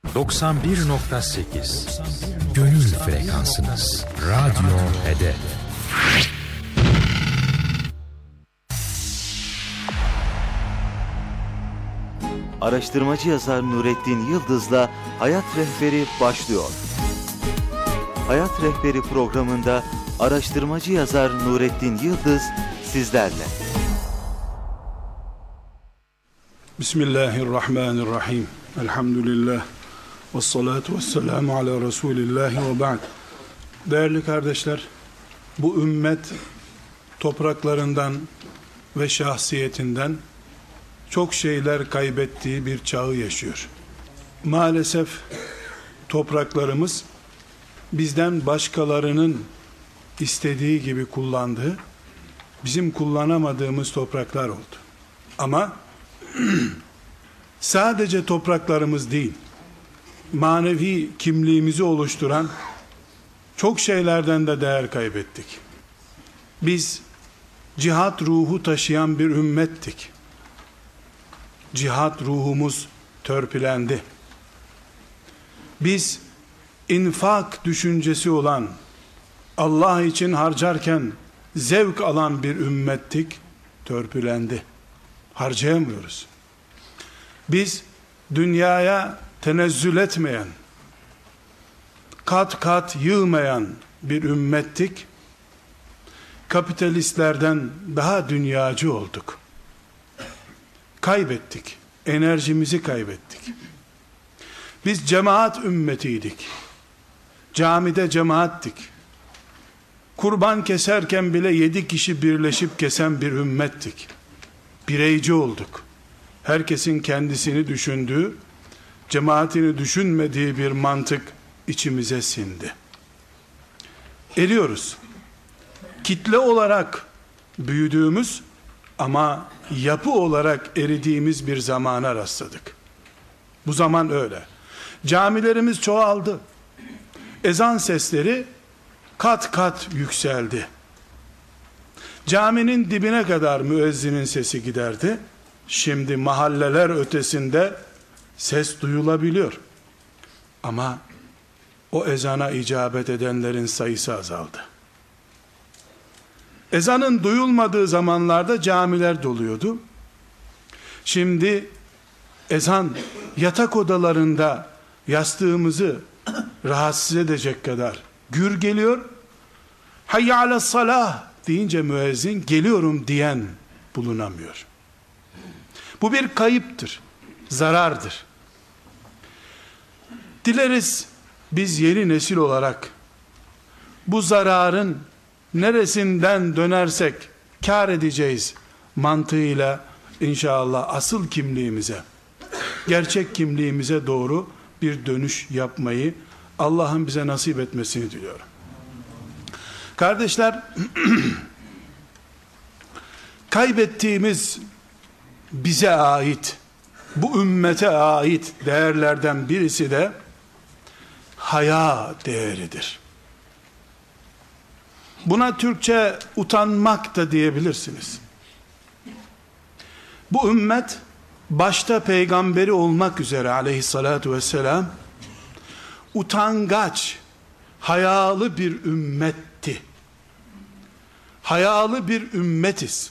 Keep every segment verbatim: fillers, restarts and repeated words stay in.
doksan bir nokta sekiz Gönül frekansınız. Radyo Hedef. Araştırmacı yazar Nurettin Yıldız'la Hayat Rehberi başlıyor. Hayat Rehberi programında araştırmacı yazar Nurettin Yıldız sizlerle. Bismillahirrahmanirrahim. Elhamdülillah. Vessalatu vesselamu ala Resulillah ve ba'd. Değerli kardeşler, bu ümmet topraklarından ve şahsiyetinden çok şeyler kaybettiği bir çağı yaşıyor. Maalesef topraklarımız bizden başkalarının istediği gibi kullandığı, bizim kullanamadığımız topraklar oldu. Ama sadece topraklarımız değil, manevi kimliğimizi oluşturan çok şeylerden de değer kaybettik. Biz cihat ruhu taşıyan bir ümmettik. Cihat ruhumuz törpülendi. Biz infak düşüncesi olan, Allah için harcarken zevk alan bir ümmettik, törpülendi. Harcayamıyoruz. Biz dünyaya tenezzül etmeyen, kat kat yığmayan bir ümmettik. Kapitalistlerden daha dünyacı olduk. Kaybettik. Enerjimizi kaybettik. Biz cemaat ümmetiydik. Camide cemaattik. Kurban keserken bile yedi kişi birleşip kesen bir ümmettik. Bireyci olduk. Herkesin kendisini düşündüğü, cemaatini düşünmediği bir mantık içimize sindi. Eriyoruz. Kitle olarak büyüdüğümüz ama yapı olarak eridiğimiz bir zamana rastladık. Bu zaman öyle. Camilerimiz çoğaldı. Ezan sesleri kat kat yükseldi. Caminin dibine kadar müezzinin sesi giderdi. Şimdi mahalleler ötesinde ses duyulabiliyor. Ama o ezana icabet edenlerin sayısı azaldı. Ezanın duyulmadığı zamanlarda camiler doluyordu. Şimdi ezan yatak odalarında yastığımızı rahatsız edecek kadar gür geliyor. Hayy alas salah deyince müezzin geliyorum diyen bulunamıyor. Bu bir kayıptır, zarardır. Dileriz biz yeni nesil olarak bu zararın neresinden dönersek kar edeceğiz mantığıyla inşallah asıl kimliğimize, gerçek kimliğimize doğru bir dönüş yapmayı Allah'ın bize nasip etmesini diliyorum. Kardeşler, kaybettiğimiz bize ait, bu ümmete ait değerlerden birisi de haya değeridir. Buna Türkçe utanmak da diyebilirsiniz. Bu ümmet başta peygamberi olmak üzere aleyhissalatu vesselam utangaç, hayalı bir ümmetti. Hayalı bir ümmetiz.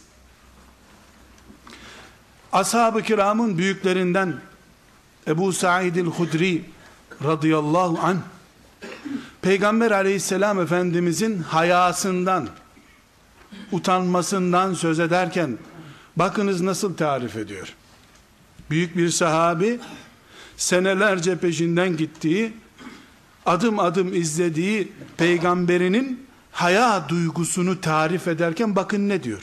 Ashab-ı kiramın büyüklerinden Ebu Said el-Hudri radıyallahu anh Peygamber aleyhisselam efendimizin hayasından, utanmasından söz ederken bakınız nasıl tarif ediyor. Büyük bir sahabi senelerce peşinden gittiği, adım adım izlediği peygamberinin haya duygusunu tarif ederken bakın ne diyor.